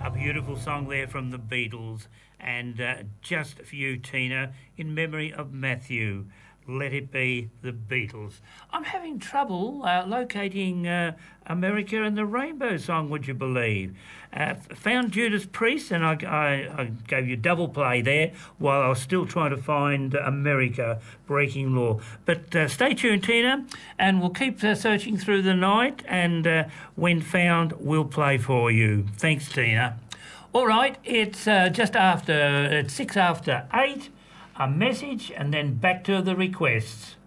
A beautiful song there from the Beatles, and just for you, Tina, in memory of Matthew. Let It Be the Beatles. I'm having trouble locating America and the Rainbow Song, would you believe? Found Judas Priest, and I gave you double play there while I was still trying to find America, Breaking Law. But stay tuned, Tina, and we'll keep searching through the night, and when found, we'll play for you. Thanks, Tina. All right, it's just after, it's 6 after 8. A message and then back to the requests.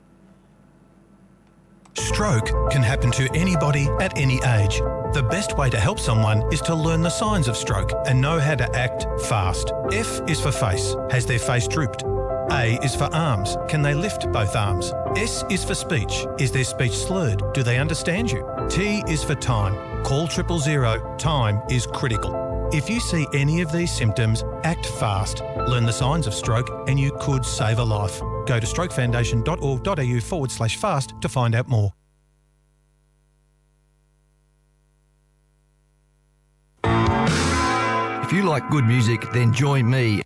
Stroke can happen to anybody at any age. The best way to help someone is to learn the signs of stroke and know how to act fast. F is for face. Has their face drooped? A is for arms. Can they lift both arms? S is for speech. Is their speech slurred? Do they understand you? T is for time. Call 000. Time is critical. If you see any of these symptoms, act fast. Learn the signs of stroke and you could save a life. Go to strokefoundation.org.au/fast to find out more. If you like good music, then join me.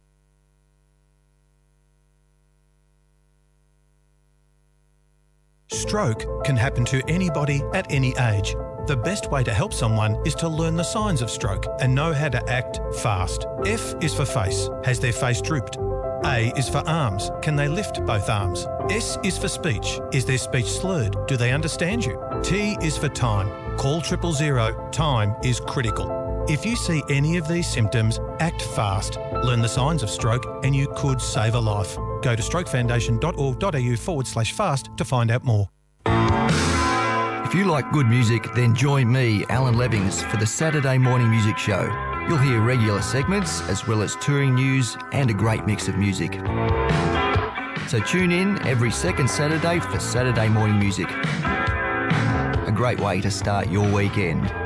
Stroke can happen to anybody at any age. The best way to help someone is to learn the signs of stroke and know how to act fast. F is for face. Has their face drooped? A is for arms. Can they lift both arms? S is for speech. Is their speech slurred? Do they understand you? T is for time. Call 000. Time is critical. If you see any of these symptoms, act fast. Learn the signs of stroke and you could save a life. Go to strokefoundation.org.au/fast to find out more. If you like good music, then join me, Alan Levings, for the Saturday Morning Music Show. You'll hear regular segments as well as touring news and a great mix of music. So tune in every second Saturday for Saturday Morning Music. A great way to start your weekend.